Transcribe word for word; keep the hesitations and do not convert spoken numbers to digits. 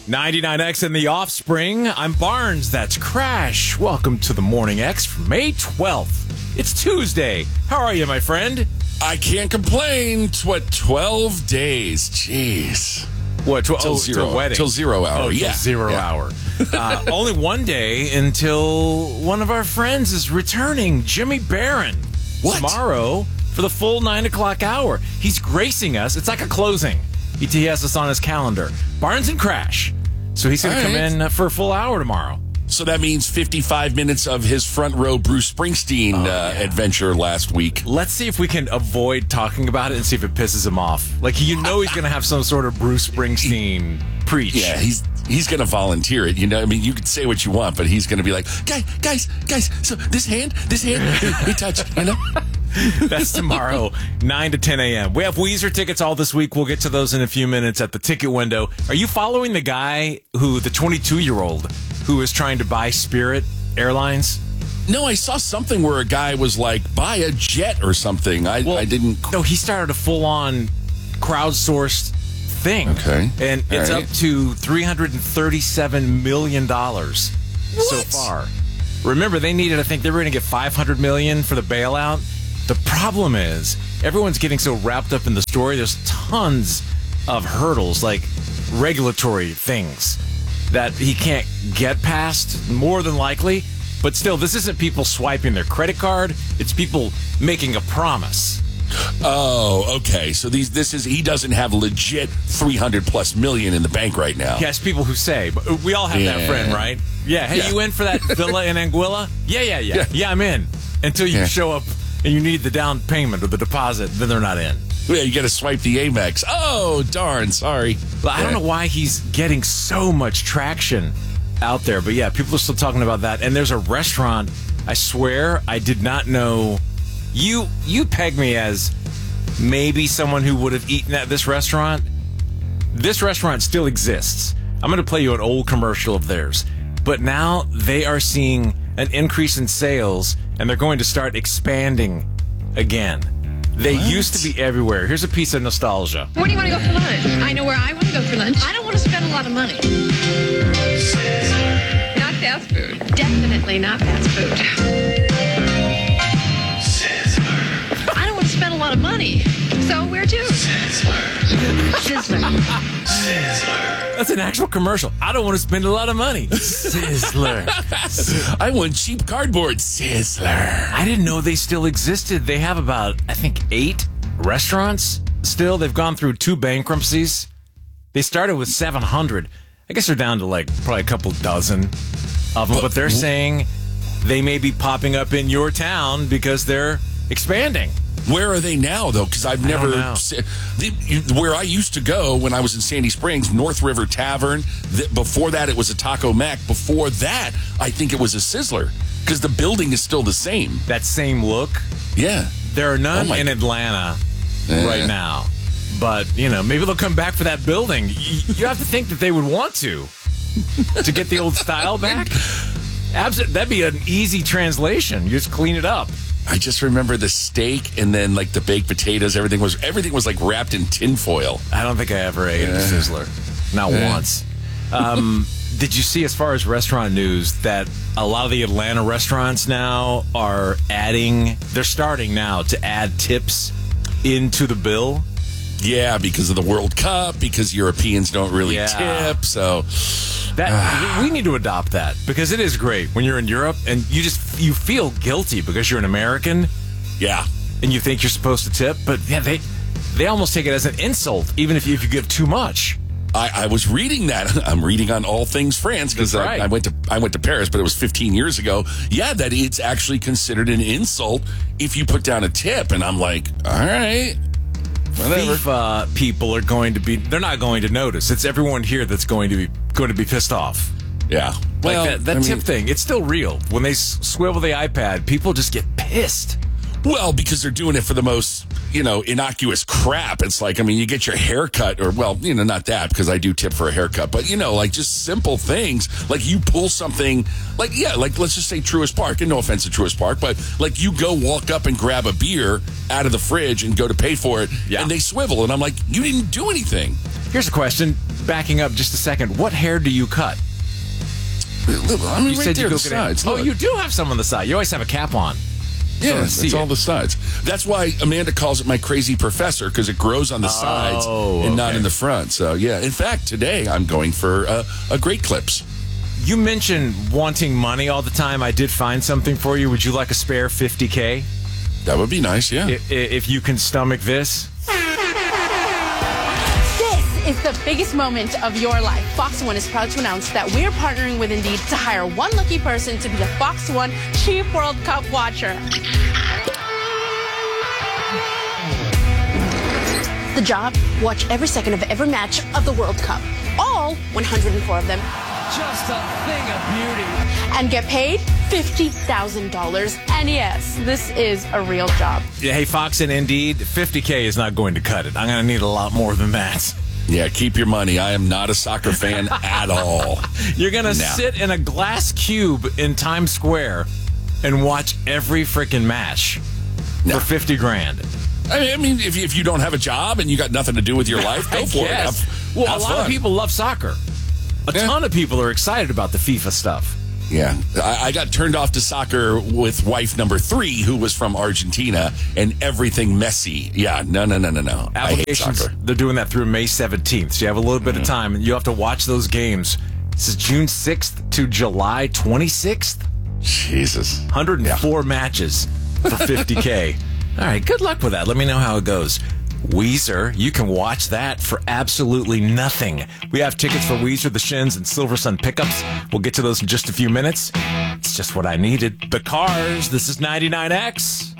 ninety-nine X and the Offspring. I'm Barnes. That's Crash. Welcome to the Morning X for May twelfth. It's Tuesday. How are you, my friend? I can't complain. T- what, twelve days? Jeez. What, tw- till oh, zero. till wedding. Till zero hour. Oh, yeah. till zero yeah. hour. Uh, only one day until one of our friends is returning, Jimmy Barron. What? Tomorrow for the full nine o'clock hour. He's gracing us. It's like a closing. He, he has us on his calendar. Barnes and Crash. So he's going to come right. in for a full hour tomorrow. So that means fifty-five minutes of his front row Bruce Springsteen Oh, uh, yeah. adventure last week. Let's see if we can avoid talking about it and see if it pisses him off. Like, you know he's going to have some sort of Bruce Springsteen preach. Yeah, he's he's going to volunteer it. You know, I mean, you could say what you want, but he's going to be like, guys, guys, guys, so this hand, this hand, we touch, you know? That's tomorrow, nine to ten a.m. We have Weezer tickets all this week. We'll get to those in a few minutes at the ticket window. Are you following the guy who, the twenty-two-year-old, who is trying to buy Spirit Airlines? No, I saw something where a guy was like, buy a jet or something. I, Well, I didn't... No, he started a full-on crowdsourced thing. Okay. And All it's right. up to three hundred thirty-seven million dollars so What? far. Remember, they needed, I think they were going to get five hundred million dollars for the bailout. The problem is, everyone's getting so wrapped up in the story, there's tons of hurdles, like regulatory things, that he can't get past, more than likely. But still, this isn't people swiping their credit card. It's people making a promise. Oh, okay. So these, this is, he doesn't have legit three hundred plus million in the bank right now. Yes, people who say, but we all have that Yeah. friend, right? Yeah, hey, Yeah. you in for that villa in Anguilla? Yeah, yeah, yeah. Yeah, Yeah. I'm in. Until you Yeah. show up and you need the down payment or the deposit, then they're not in. Yeah, you got to swipe the Amex. Oh, darn. Sorry. But I don't know why he's getting so much traction out there. But yeah, people are still talking about that. And there's a restaurant, I swear, I did not know. You you peg me as maybe someone who would have eaten at this restaurant. This restaurant still exists. I'm going to play you an old commercial of theirs. But now they are seeing an increase in sales, and they're going to start expanding again. They What? used to be everywhere. Here's a piece of nostalgia. Where do you want to go for lunch? I know where I want to go for lunch. I don't want to spend a lot of money. Not fast food. Definitely not fast food. I don't want to spend a lot of money. So where to? Sizzler. That's an actual commercial. I don't want to spend a lot of money. Sizzler. I want cheap cardboard. Sizzler. I didn't know they still existed. They have about, I think, eight restaurants still. They've gone through two bankruptcies. They started with seven hundred. I guess they're down to like probably a couple dozen of them. But, but they're saying they may be popping up in your town because they're expanding. Where are they now, though? Because I've I don't never... know. se- the, where I used to go when I was in Sandy Springs, North River Tavern. The, before that, it was a Taco Mac. Before that, I think it was a Sizzler. Because the building is still the same. That same look. Yeah. There are none Oh my- in Atlanta Eh. right now. But, you know, maybe they'll come back for that building. You, you have to think that they would want to. To get the old style back. Abs- that'd be an easy translation. You just clean it up. I just remember the steak and then like the baked potatoes. Everything was everything was like wrapped in tinfoil. I don't think I ever ate a Sizzler. Not Yeah. once. Um, did you see, as far as restaurant news, that a lot of the Atlanta restaurants now are adding, they're starting now to add tips into the bill? Yeah, because of the World Cup, because Europeans don't really Yeah. tip. So That we need to adopt that, because it is great when you're in Europe and you just you feel guilty because you're an American yeah. and you think you're supposed to tip, but yeah, they they almost take it as an insult, even if you, if you give too much. I, I was reading that. I'm reading on All Things France because That's I, right. I went to I went to Paris, but it was fifteen years ago. Yeah, that it's actually considered an insult if you put down a tip, and I'm like, all right, whatever. FIFA people are going to be, they're not going to notice. It's everyone here that's going to be going to be pissed off. Yeah, Like well, that, that I tip mean- thing, it's still real. When they s- swivel the iPad, people just get pissed. Well, because they're doing it for the most, you know, innocuous crap. It's like, I mean, you get your hair cut, or, well, you know, not that, because I do tip for a haircut, but, you know, like just simple things. Like you pull something, like, yeah, like let's just say Truist Park, and no offense to Truist Park, but like you go walk up and grab a beer out of the fridge and go to pay for it, Yeah. and they swivel. And I'm like, you didn't do anything. Here's a question. Backing up just a second. What hair do you cut? I mean, You right said there, you go the get sides. it. Oh, Look. you do have some on the side. You always have a cap on. Yeah, I see it's all it. the sides. That's why Amanda calls it my crazy professor, because it grows on the sides Oh, and not okay. in the front. So, yeah. In fact, today I'm going for uh, a Great Clips. You mentioned wanting money all the time. I did find something for you. Would you like a spare fifty K? That would be nice, yeah. If, if you can stomach this. This is the biggest moment of your life. Fox One is proud to announce that we're partnering with Indeed to hire one lucky person to be the Fox One Chief World Cup watcher. The job, watch every second of every match of the World Cup. All one hundred four of them. Just a thing of beauty. And get paid fifty thousand dollars. And yes, this is a real job. Yeah, hey, Fox and Indeed, fifty K is not going to cut it. I'm going to need a lot more than that. Yeah, keep your money. I am not a soccer fan at all. You're going to No. sit in a glass cube in Times Square and watch every freaking match No. for fifty grand. I mean, I mean if, you, if you don't have a job and you got nothing to do with your life, go I for it. guess. Have, Well, have a lot fun. of people love soccer. A Yeah. ton of people are excited about the FIFA stuff. Yeah, I, I got turned off to soccer with wife number three, who was from Argentina, and everything messy. Yeah, no, no, no, no, no. I hate Applications, soccer. they're doing that through May seventeenth. So you have a little bit of time, and you have to watch those games. This is June sixth to July twenty-sixth. Jesus. one hundred four matches for fifty K. All right, good luck with that. Let me know how it goes. Weezer, you can watch that for absolutely nothing. We have tickets for Weezer, the Shins, and Silver Sun Pickups. We'll get to those in just a few minutes. It's just what I needed. The Cars, this is ninety-nine X.